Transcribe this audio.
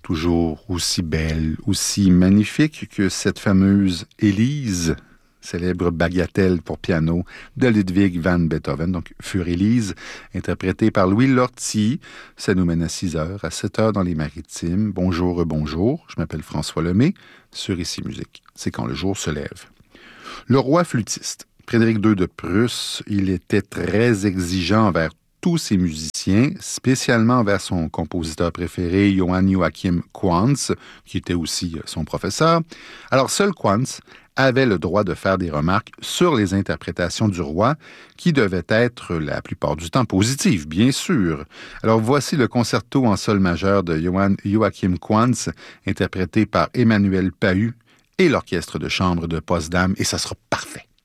toujours aussi belle, aussi magnifique que cette fameuse Élise, célèbre bagatelle pour piano de Ludwig van Beethoven, donc Für Élise, interprétée par Louis Lortie. Ça nous mène à 6h, à 7h dans les Maritimes. Bonjour, bonjour, je m'appelle François Lemay, sur Ici Musique. C'est quand le jour se lève. Le roi flûtiste, Frédéric II de Prusse, il était très exigeant envers tous ses musiciens, spécialement envers son compositeur préféré, Johann Joachim Quantz, qui était aussi son professeur. Alors, seul Quantz avait le droit de faire des remarques sur les interprétations du roi, qui devaient être la plupart du temps positives, bien sûr. Alors, voici le concerto en sol majeur de Johann Joachim Quantz, interprété par Emmanuel Pahud et l'orchestre de chambre de Potsdam, et ça sera parfait.